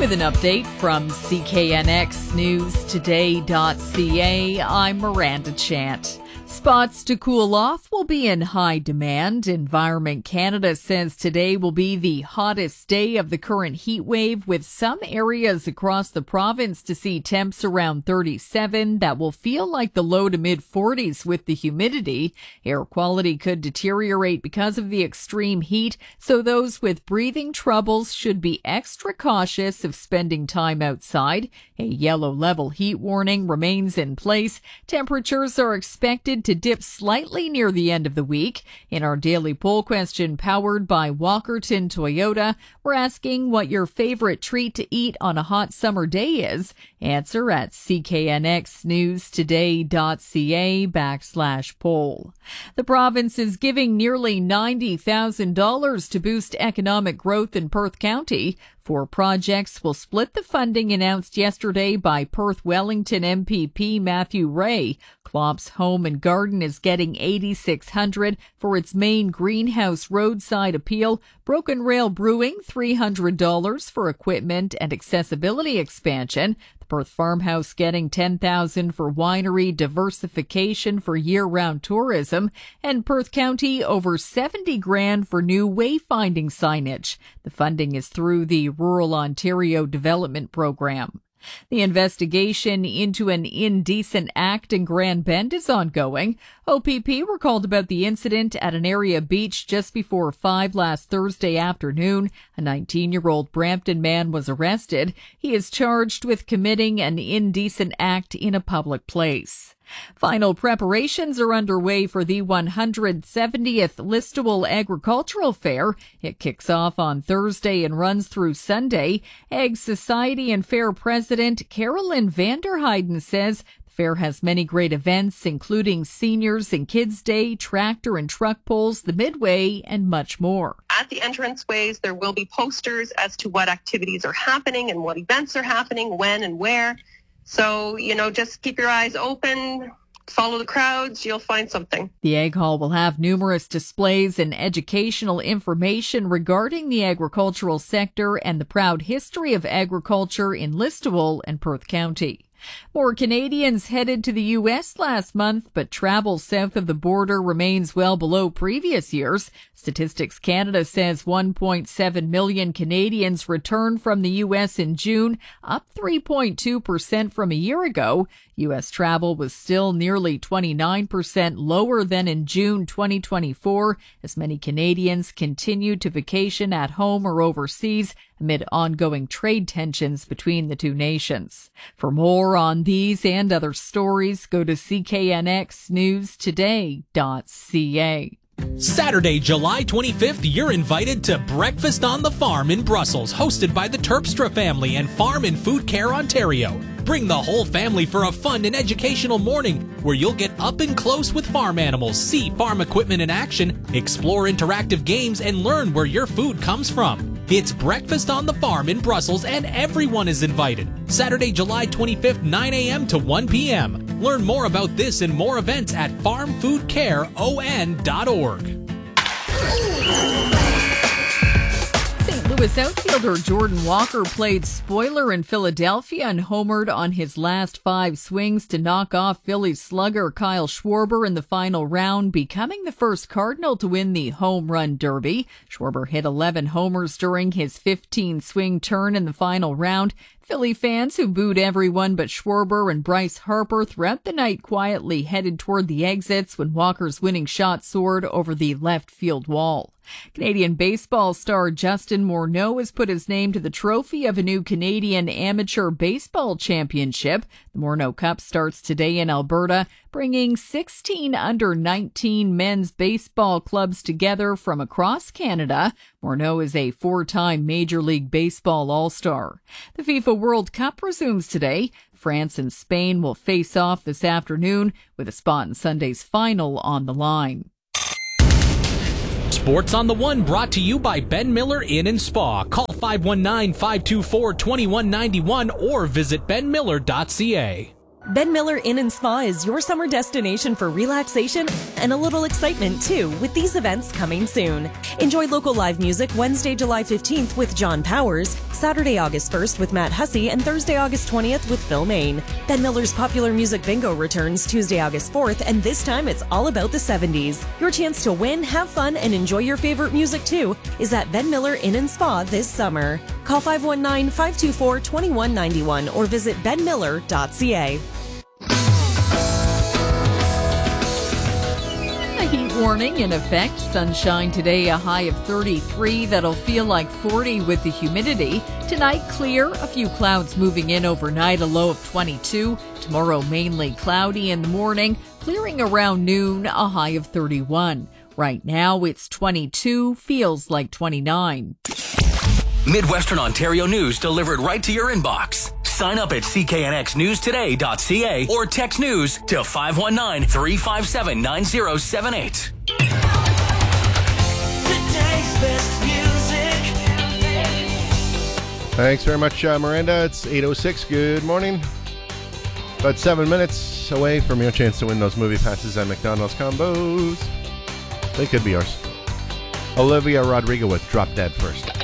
With an update from CKNXNewsToday.ca, I'm Miranda Chant. Spots to cool off will be in high demand. Environment Canada says today will be the hottest day of the current heat wave, with some areas across the province to see temps around 37 that will feel like the low to mid 40s with the humidity. Air quality could deteriorate because of the extreme heat, so those with breathing troubles should be extra cautious of spending time outside. A yellow level heat warning remains in place. Temperatures are expected to dip slightly near the end of the week. In our daily poll question powered by Walkerton Toyota, we're asking what your favorite treat to eat on a hot summer day is. Answer at cknxnewstoday.ca/poll. The province is giving nearly $90,000 to boost economic growth in Perth County. 4 projects will split the funding announced yesterday by Perth Wellington MPP Matthew Ray. Klopp's Home and Garden is getting $8,600 for its main greenhouse roadside appeal. Broken Rail Brewing, $300 for equipment and accessibility expansion. The Perth Farmhouse getting $10,000 for winery diversification for year-round tourism, and Perth County over $70,000 for new wayfinding signage. The funding is through the Rural Ontario Development Program. The investigation into an indecent act in Grand Bend is ongoing. OPP were called about the incident at an area beach just before 5 last Thursday afternoon. A 19-year-old Brampton man was arrested. He is charged with committing an indecent act in a public place. Final preparations are underway for the 170th Listowel Agricultural Fair. It kicks off on Thursday and runs through Sunday. Ag Society and Fair President Carolyn Vanderheiden says the fair has many great events, including Seniors and Kids Day, tractor and truck pulls, the Midway, and much more. At the entranceways, there will be posters as to what activities are happening and what events are happening, when and where. So, just keep your eyes open, follow the crowds, you'll find something. The Ag Hall will have numerous displays and educational information regarding the agricultural sector and the proud history of agriculture in Listowel and Perth County. More Canadians headed to the U.S. last month, but travel south of the border remains well below previous years. Statistics Canada says 1.7 million Canadians returned from the U.S. in June, up 3.2% from a year ago. U.S. travel was still nearly 29% lower than in June 2024, as many Canadians continued to vacation at home or overseas amid ongoing trade tensions between the two nations. For more on these and other stories, go to cknxnewstoday.ca. Saturday, July 25th, you're invited to Breakfast on the Farm in Brussels, hosted by the Terpstra family and Farm and Food Care Ontario. Bring the whole family for a fun and educational morning where you'll get up and close with farm animals, see farm equipment in action, explore interactive games, and learn where your food comes from. It's Breakfast on the Farm in Brussels, and everyone is invited. Saturday, July 25th, 9 a.m. to 1 p.m. Learn more about this and more events at farmfoodcareon.org. St. Louis outfielder Jordan Walker played spoiler in Philadelphia and homered on his last 5 swings to knock off Phillies slugger Kyle Schwarber in the final round, becoming the first Cardinal to win the Home Run Derby. Schwarber hit 11 homers during his 15-swing turn in the final round. Philly fans who booed everyone but Schwarber and Bryce Harper throughout the night quietly headed toward the exits when Walker's winning shot soared over the left field wall. Canadian baseball star Justin Morneau has put his name to the trophy of a new Canadian Amateur Baseball Championship. The Morneau Cup starts today in Alberta, bringing 16 under-19 men's baseball clubs together from across Canada. Morneau is a 4-time Major League Baseball All-Star. The FIFA World Cup resumes today. France and Spain will face off this afternoon with a spot in Sunday's final on the line. Sports on the One brought to you by Ben Miller Inn and Spa. Call 519-524-2191 or visit benmiller.ca. Ben Miller Inn & Spa is your summer destination for relaxation and a little excitement, too, with these events coming soon. Enjoy local live music Wednesday, July 15th with John Powers, Saturday, August 1st with Matt Hussey, and Thursday, August 20th with Phil Main. Ben Miller's Popular Music Bingo returns Tuesday, August 4th, and this time it's all about the 70s. Your chance to win, have fun, and enjoy your favorite music, too, is at Ben Miller Inn & Spa this summer. Call 519-524-2191 or visit benmiller.ca. A heat warning in effect. Sunshine today, a high of 33. That'll feel like 40 with the humidity. Tonight, clear. A few clouds moving in overnight, a low of 22. Tomorrow, mainly cloudy in the morning. Clearing around noon, a high of 31. Right now, it's 22. Feels like 29. Midwestern Ontario news delivered right to your inbox. Sign up at cknxnewstoday.ca or text news to 519-357-9078. Thanks very much, Miranda. It's 8:06. Good morning. About 7 minutes away from your chance to win those movie passes at McDonald's combos. They could be yours. Olivia Rodrigo with Drop Dead first.